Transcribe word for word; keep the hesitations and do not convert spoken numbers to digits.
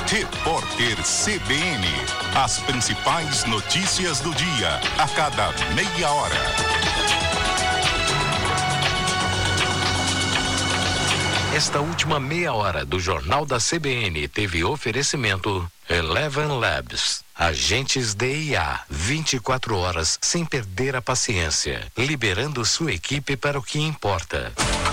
Repórter C B N. As principais notícias do dia, a cada meia hora. Esta última meia hora do Jornal da C B N teve oferecimento Eleven Labs. Agentes D I A, vinte e quatro horas sem perder a paciência, liberando sua equipe para o que importa.